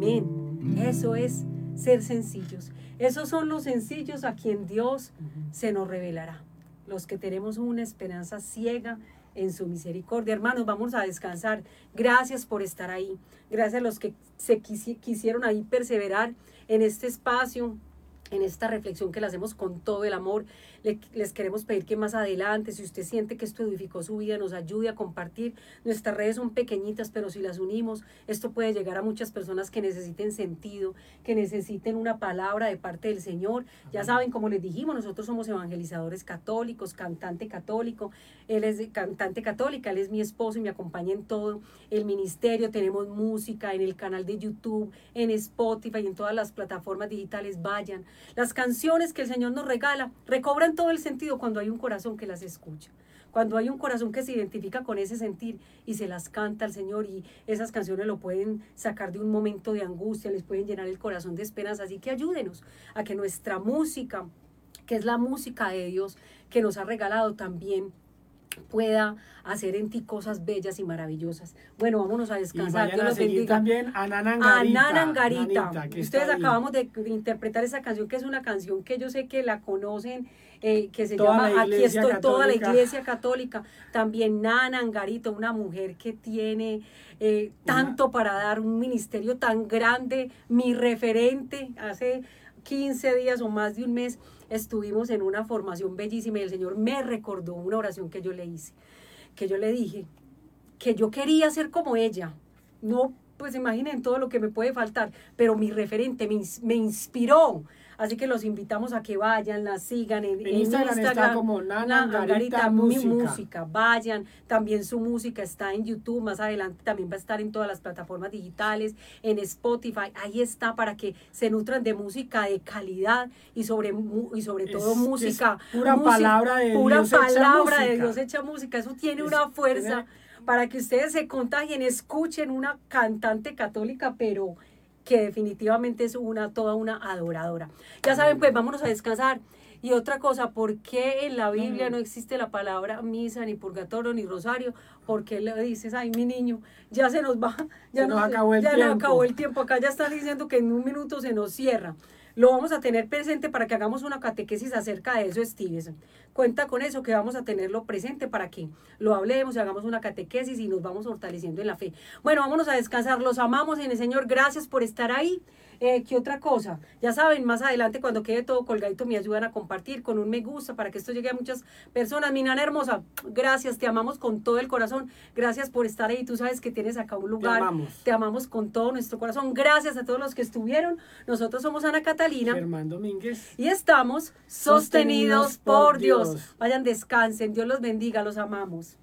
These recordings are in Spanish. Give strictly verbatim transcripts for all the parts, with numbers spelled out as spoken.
Amén. Eso es ser sencillos. Esos son los sencillos a quien Dios se nos revelará. Los que tenemos una esperanza ciega en su misericordia. Hermanos, vamos a descansar. Gracias por estar ahí. Gracias a los que se quisi- quisieron ahí perseverar en este espacio, en esta reflexión que la hacemos con todo el amor. Le, les queremos pedir que más adelante, si usted siente que esto edificó su vida, nos ayude a compartir. Nuestras redes son pequeñitas, pero si las unimos, esto puede llegar a muchas personas que necesiten sentido, que necesiten una palabra de parte del Señor. Ya saben, como les dijimos, nosotros somos evangelizadores católicos, cantante católico. Él es cantante católica, él es mi esposo y me acompaña en todo el ministerio. Tenemos música en el canal de YouTube, en Spotify y en todas las plataformas digitales. Vayan. Las canciones que el Señor nos regala recobran todo el sentido cuando hay un corazón que las escucha, cuando hay un corazón que se identifica con ese sentir y se las canta al Señor, y esas canciones lo pueden sacar de un momento de angustia, les pueden llenar el corazón de esperanza. Así que ayúdenos a que nuestra música, que es la música de Dios que nos ha regalado, también pueda hacer en ti cosas bellas y maravillosas. Bueno, vámonos a descansar. Y vayan a seguir también a Nana Angarita. A Nana Angarita. Nanita, que Ustedes está ahí. acabamos de, de interpretar esa canción, que es una canción que yo sé que la conocen, eh, que se Toda llama la Aquí iglesia estoy, toda la católica. iglesia católica. También Nana Angarita, una mujer que tiene eh, tanto Una- para dar, un ministerio tan grande, mi referente. Hace quince días o más de un mes estuvimos en una formación bellísima y el Señor me recordó una oración que yo le hice, que yo le dije que yo quería ser como ella. No, pues imaginen todo lo que me puede faltar, pero mi referente me, ins- me inspiró. Así que los invitamos a que vayan, la sigan en, En en Instagram está como Nana Angarita mi Música. música. Vayan, también su música está en YouTube, más adelante también va a estar en todas las plataformas digitales, en Spotify. Ahí está para que se nutran de música de calidad y sobre, mu- y sobre todo Es- música. es pura música- palabra de pura Dios hecha palabra de música. Dios hecha música. Eso tiene Es- una fuerza tiene- para que ustedes se contagien, escuchen una cantante católica, pero que definitivamente es una, toda una adoradora. Ya saben, pues vámonos a descansar. Y otra cosa, ¿por qué en la Biblia no existe la palabra misa, ni purgatorio, ni rosario? Porque le dices, ay, mi niño, ya se nos va, ya Se nos no- acabó el ya tiempo. nos acabó el tiempo. Acá ya están diciendo que en un minuto se nos cierra. Lo vamos a tener presente para que hagamos una catequesis acerca de eso, Stevenson. Cuenta con eso, que vamos a tenerlo presente para que lo hablemos y hagamos una catequesis y nos vamos fortaleciendo en la fe. Bueno, vámonos a descansar. Los amamos en el Señor. Gracias por estar ahí. Eh, ¿Qué otra cosa? Ya saben, más adelante cuando quede todo colgadito me ayudan a compartir con un me gusta para que esto llegue a muchas personas. Mi nana hermosa, gracias, te amamos con todo el corazón. Gracias por estar ahí. Tú sabes que tienes acá un lugar. Te amamos. Te amamos con todo nuestro corazón. Gracias a todos los que estuvieron. Nosotros somos Ana Catalina. Germán Domínguez. Y estamos sostenidos Sostenidos por por Dios. Dios. Vayan, descansen. Dios los bendiga. Los amamos.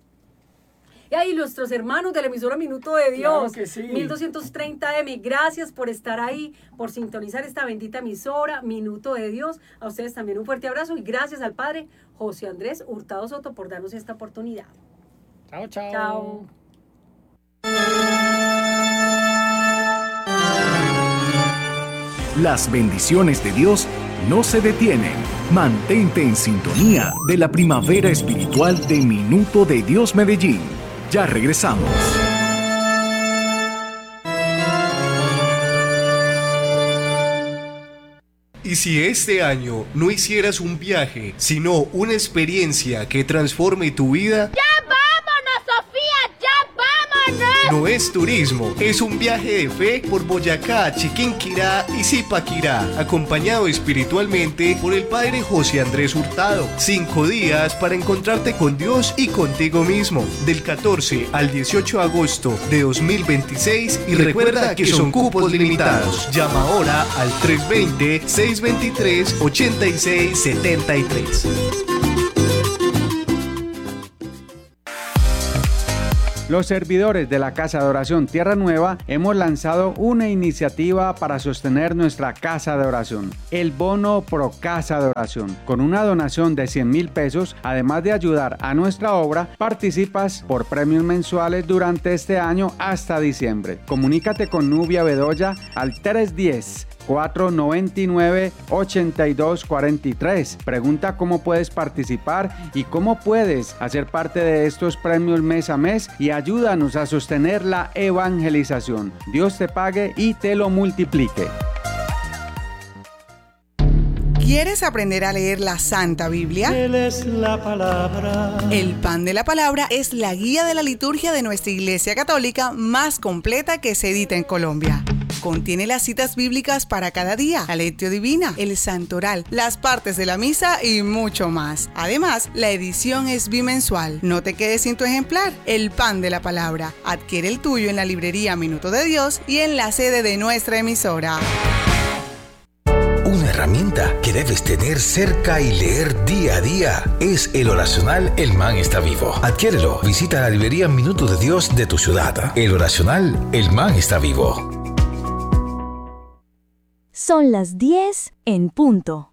Y ahí nuestros hermanos de la emisora Minuto de Dios, Claro que sí. mil doscientos treinta eme, gracias por estar ahí, por sintonizar esta bendita emisora Minuto de Dios. A ustedes también un fuerte abrazo y gracias al Padre José Andrés Hurtado Soto por darnos esta oportunidad. Chao, chao. Chao. Las bendiciones de Dios no se detienen. Mantente en sintonía de la primavera espiritual de Minuto de Dios Medellín. Ya regresamos. Y si este año no hicieras un viaje, sino una experiencia que transforme tu vida, ¡Ya vámonos, Sofía! ¡Ya vámonos! no es turismo, es un viaje de fe por Boyacá, Chiquinquirá y Zipaquirá, acompañado espiritualmente por el Padre José Andrés Hurtado. Cinco días para encontrarte con Dios y contigo mismo, del catorce al dieciocho de agosto de dos mil veintiséis, y recuerda que son cupos limitados. Llama ahora al tres dos cero, seis dos tres, ocho seis siete tres. Los servidores de la Casa de Oración Tierra Nueva hemos lanzado una iniciativa para sostener nuestra Casa de Oración, el Bono Pro Casa de Oración. Con una donación de cien mil pesos, además de ayudar a nuestra obra, participas por premios mensuales durante este año hasta diciembre. Comunícate con Nubia Bedoya al tres uno cero, cuatro nueve nueve, ocho dos cuatro tres. Pregunta cómo puedes participar y cómo puedes hacer parte de estos premios mes a mes y ayúdanos a sostener la evangelización. Dios te pague y te lo multiplique. ¿Quieres aprender a leer la Santa Biblia? Él es la palabra. El Pan de la Palabra es la guía de la liturgia de nuestra Iglesia Católica más completa que se edita en Colombia. Contiene las citas bíblicas para cada día, la lectio divina, el santoral, las partes de la misa y mucho más. Además, la edición es bimensual. No te quedes sin tu ejemplar. El Pan de la Palabra. Adquiere el tuyo en la librería Minuto de Dios y en la sede de nuestra emisora. Una herramienta que debes tener cerca y leer día a día es el oracional El Man está vivo. Adquiérelo. Visita la librería Minuto de Dios de tu ciudad. El oracional El Man está vivo. Son las diez en punto.